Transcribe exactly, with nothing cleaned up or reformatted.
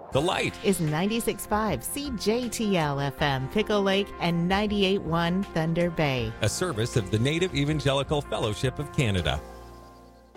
The Light is ninety-six point five C J T L F M Pickle Lake and ninety-eight point one Thunder Bay. a service of the Native Evangelical Fellowship of Canada.